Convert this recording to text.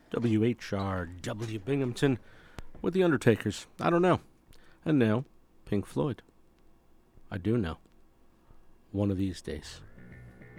WHRW Binghamton with The Undertakers. I don't know. And now, Pink Floyd. I do know. One of these days.